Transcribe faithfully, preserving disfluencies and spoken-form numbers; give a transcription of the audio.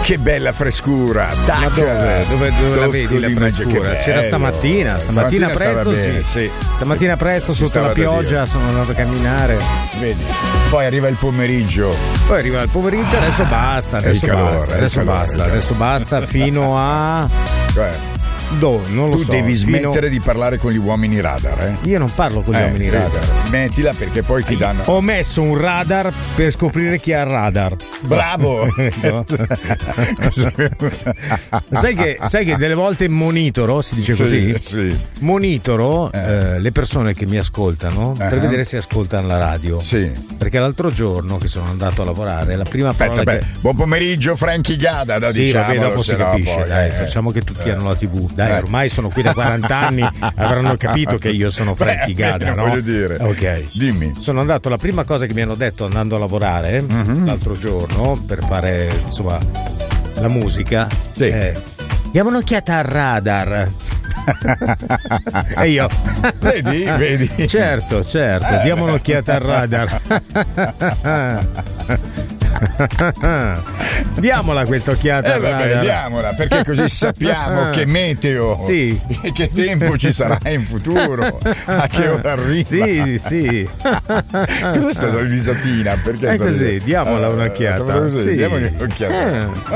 che bella frescura. Tac. Ma dove, dove, dove la vedi la l'immagine, frescura? che C'era bello. stamattina, stamattina, Stamattina presto stava sì. bene, sì. Stamattina presto Ci sotto stava la da pioggia Dio. sono andato a camminare. Vedi. Poi arriva il pomeriggio. Poi arriva il pomeriggio, adesso basta, è il adesso calore, basta, è il adesso calore, basta, cioè. adesso basta fino a Cioè, dove? Non lo tu so. devi fino- smettere di parlare con gli uomini radar, eh? Io non parlo con gli Eh, uomini radar. Mettila perché poi ti danno. Ho messo un radar per scoprire chi ha il radar. Bravo! No? sai, che, sai che delle volte monitoro, si dice Sì, così? sì. Monitoro eh, le persone che mi ascoltano per Uh-huh. vedere se ascoltano la radio. Sì. Perché l'altro giorno che sono andato a lavorare, la prima Aspetta, parola aspetta. che... Buon pomeriggio, Frankie Gada. Da Sì, diciamolo, vabbè, dopo se si no capisce, poi, dai, eh, facciamo che tutti hanno la tivù. Dai, Eh. ormai sono qui da quaranta anni, avranno capito che io sono Frankie Beh, Gada, no? voglio dire. Ok. Dimmi. Sono andato, la prima cosa che mi hanno detto andando a lavorare Mhm. l'altro giorno per fare, insomma, la musica Sì. è diamo un'occhiata al radar. E io Vedi, vedi. certo, certo, diamo un'occhiata al radar. Diamola questa occhiata Eh al vabbè, radar. diamola, perché così sappiamo che meteo Sì. e che tempo ci sarà in futuro, a che ora arriva. Sì, sì. Cos'è stata la risatina? Perché È sta- così, diamola Eh, un'occhiata. facciamo così, Sì. diamogli un'occhiata. Eh.